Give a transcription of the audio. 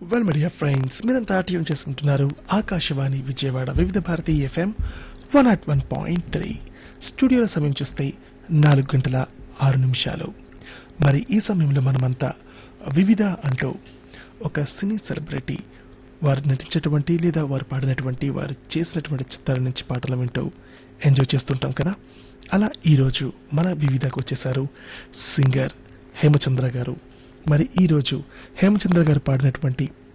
Well media friends, మీరంతా tune చేసుకుంటున్నారు ఆకాశవాణి విజయవాడ వివిధ భారతి ఎఫ్ఎం 101.3. స్టూడియోల సమయం చూస్తే 4 గంటల 6 నిమిషాలు. మరి ఈ సమయంలో మనమంతా వివిధ అంటూ ఒక సినీ సెలబ్రిటీ వారు నటించేటువంటి లేదా వారు పాడినటువంటి వారు చేసినటువంటి చిత్రాల నుంచి పాటలు వింటూ ఎంజాయ్ చేస్తుంటాం కదా. అలా ఈరోజు మన వివిధకు వచ్చేసారు సింగర్ హేమచంద్ర గారు. మరి ఈరోజు హేమచంద్ర గారు పాడినటువంటి